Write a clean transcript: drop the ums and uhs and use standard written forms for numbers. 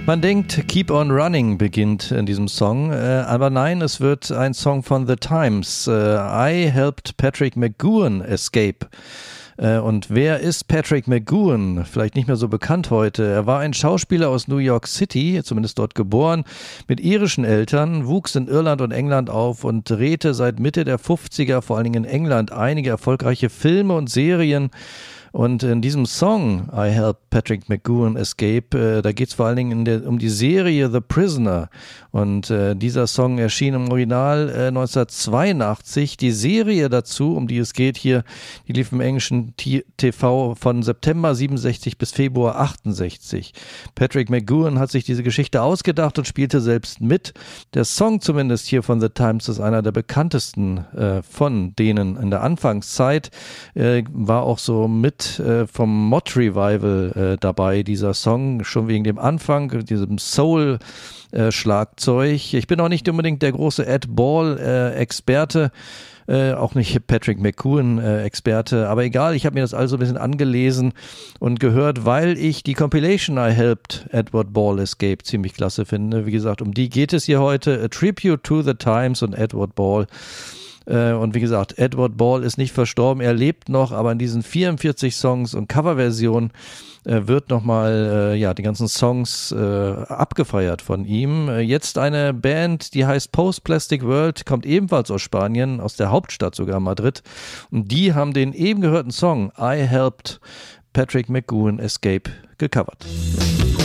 Man denkt, Keep on Running beginnt in diesem Song, aber nein, es wird ein Song von The Times. I helped Patrick McGoohan escape. Und wer ist Patrick McGoohan? Vielleicht nicht mehr so bekannt heute. Er war ein Schauspieler aus New York City, zumindest dort geboren, mit irischen Eltern, wuchs in Irland und England auf und drehte seit Mitte der 50er, vor allen Dingen in England, einige erfolgreiche Filme und Serien. Und in diesem Song, I Helped Patrick McGoohan Escape, da geht es vor allen Dingen um die Serie The Prisoner. Und dieser Song erschien im Original 1982. Die Serie dazu, um die es geht hier, die lief im englischen TV von September 67 bis Februar 68. Patrick McGoohan hat sich diese Geschichte ausgedacht und spielte selbst mit. Der Song zumindest hier von The Times ist einer der bekanntesten von denen in der Anfangszeit. War auch so mit vom Mod Revival dabei, dieser Song, schon wegen dem Anfang, diesem Soul-Schlagzeug. Ich bin auch nicht unbedingt der große Ed Ball-Experte, auch nicht Patrick McGoohan-Experte, aber egal, ich habe mir das also ein bisschen angelesen und gehört, weil ich die Compilation I Helped Edward Ball Escape ziemlich klasse finde. Wie gesagt, um die geht es hier heute. A Tribute to the Times und Edward Ball. Und wie gesagt, Edward Ball ist nicht verstorben, er lebt noch, aber in diesen 44 Songs und Coverversionen wird nochmal die ganzen Songs abgefeiert von ihm. Jetzt eine Band, die heißt Post Plastic World, kommt ebenfalls aus Spanien, aus der Hauptstadt sogar Madrid. Und die haben den eben gehörten Song I Helped Patrick McGoohan Escape gecovert.